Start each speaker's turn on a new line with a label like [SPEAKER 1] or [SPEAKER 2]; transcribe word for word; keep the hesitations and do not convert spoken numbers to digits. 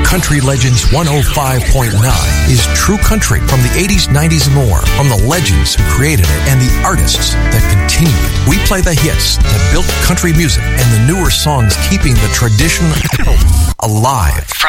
[SPEAKER 1] Country Legends one oh five point nine is true country from the eighties, nineties, and more, from the legends who created it and the artists that continue it. We play the hits that built country music and the newer songs keeping the tradition alive.